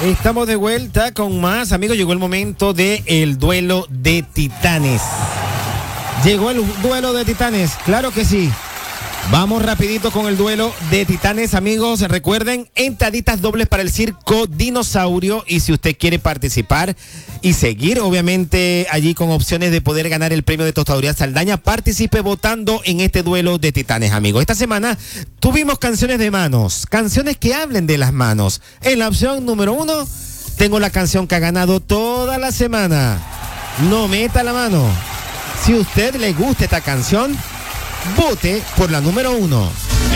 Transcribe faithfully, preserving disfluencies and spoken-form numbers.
Estamos de vuelta con más, amigos. Llegó el momento de el duelo de titanes. Llegó el duelo de titanes, claro que sí. Vamos rapidito con el duelo de titanes, amigos. Recuerden, entraditas dobles para el circo Dinosaurio. Y si usted quiere participar y seguir, obviamente, allí con opciones de poder ganar el premio de Tostaduría Saldaña, participe votando en este duelo de titanes, amigos. Esta semana tuvimos canciones de manos, canciones que hablen de las manos. En la opción número uno, tengo la canción que ha ganado toda la semana. No meta la mano. Si a usted le gusta esta canción, vote por la número uno.